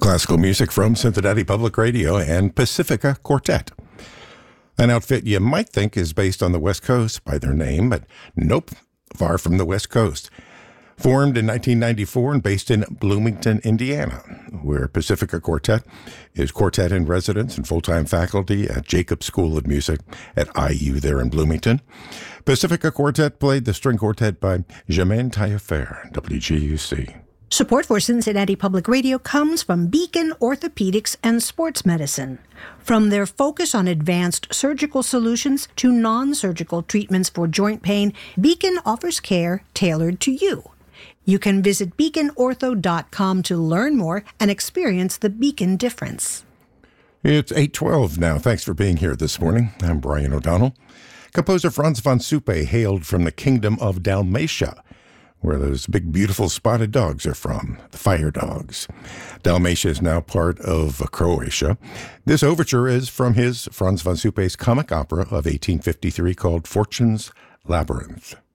Classical music from Cincinnati Public Radio and Pacifica Quartet. An outfit you might think is based on the West Coast by their name, but nope, far from the West Coast. Formed in 1994 and based in Bloomington, Indiana, where Pacifica Quartet is quartet in residence and full-time faculty at Jacobs School of Music at IU there in Bloomington. Pacifica Quartet played the string quartet by Germaine Taillefer, WGUC. Support for Cincinnati Public Radio comes from Beacon Orthopedics and Sports Medicine. From their focus on advanced surgical solutions to non-surgical treatments for joint pain, Beacon offers care tailored to you. You can visit beaconortho.com to learn more and experience the Beacon difference. It's 8:12 now. Thanks for being here this morning. I'm Brian O'Donnell. Composer Franz von Suppe hailed from the Kingdom of Dalmatia, where those big, beautiful spotted dogs are from, the fire dogs. Dalmatia is now part of Croatia. This overture is from his Franz von Suppe's comic opera of 1853 called Fortune's Labyrinth.